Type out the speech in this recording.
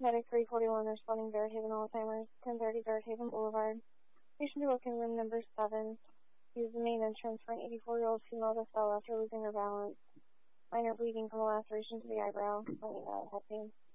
Medic 341 responding Barrett-Haven Alzheimer's, 1030 Barrett-Haven Boulevard. Patient to book in room number 7. Use the main entrance for an 84-year-old female to cell after losing her balance. Minor bleeding from a laceration to the eyebrow. Let me know. Head pain.